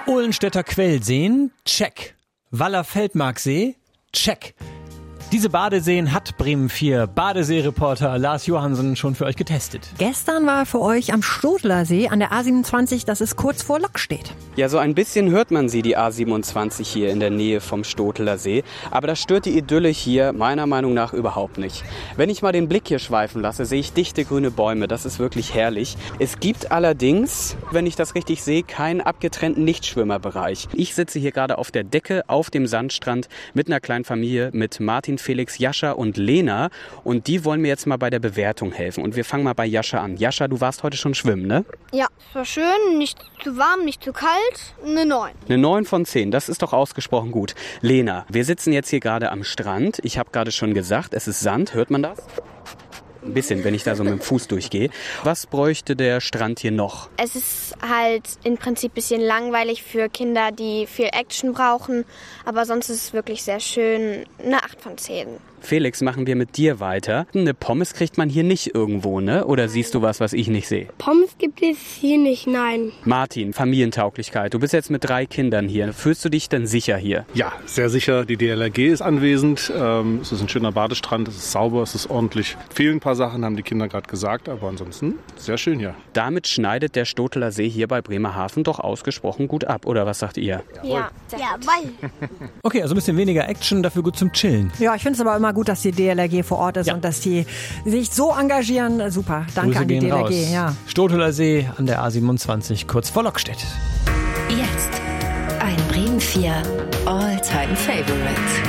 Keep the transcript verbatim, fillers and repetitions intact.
Ohlenstädter Quellseen, check. Waller Feldmarksee, check. Diese Badeseen hat Bremen vier Badesee-Reporter Lars Johansen schon für euch getestet. Gestern war er für euch am Stoteler See an der A siebenundzwanzig, das ist kurz vor Lockstedt. Ja, so ein bisschen hört man sie, die A siebenundzwanzig hier in der Nähe vom Stoteler See. Aber das stört die Idylle hier meiner Meinung nach überhaupt nicht. Wenn ich mal den Blick hier schweifen lasse, sehe ich dichte grüne Bäume. Das ist wirklich herrlich. Es gibt allerdings, wenn ich das richtig sehe, keinen abgetrennten Nichtschwimmerbereich. Ich sitze hier gerade auf der Decke auf dem Sandstrand mit einer kleinen Familie, mit Martin, Felix, Jascha und Lena. Und die wollen mir jetzt mal bei der Bewertung helfen. Und wir fangen mal bei Jascha an. Jascha, du warst heute schon schwimmen, ne? Ja, es war schön, nicht zu warm, nicht zu kalt. Eine neun. Eine neun von zehn, das ist doch ausgesprochen gut. Lena, wir sitzen jetzt hier gerade am Strand. Ich habe gerade schon gesagt, es ist Sand. Hört man das? Ein bisschen, wenn ich da so mit dem Fuß durchgehe. Was bräuchte der Strand hier noch? Es ist halt im Prinzip ein bisschen langweilig für Kinder, die viel Action brauchen. Aber sonst ist es wirklich sehr schön. Eine acht von zehn. Felix, machen wir mit dir weiter. Eine Pommes kriegt man hier nicht irgendwo, ne? Oder siehst du was, was ich nicht sehe? Pommes gibt es hier nicht, nein. Martin, Familientauglichkeit. Du bist jetzt mit drei Kindern hier. Fühlst du dich denn sicher hier? Ja, sehr sicher. Die D L R G ist anwesend. Ähm, es ist ein schöner Badestrand, es ist sauber, es ist ordentlich. Fehlen ein paar Sachen, haben die Kinder gerade gesagt, aber ansonsten sehr schön hier. Damit schneidet der Stoteler See hier bei Bremerhaven doch ausgesprochen gut ab, oder was sagt ihr? Ja, Jawohl. Okay, also ein bisschen weniger Action, dafür gut zum Chillen. Ja, ich finde es aber immer gut, dass die D L R G vor Ort ist Ja. und dass die sich so engagieren. Super, danke Grüße an die gehen D L R raus. G. Ja. Stoteler See an der A siebenundzwanzig, kurz vor Lockstedt. Jetzt ein Bremen vier All-Time Favorite.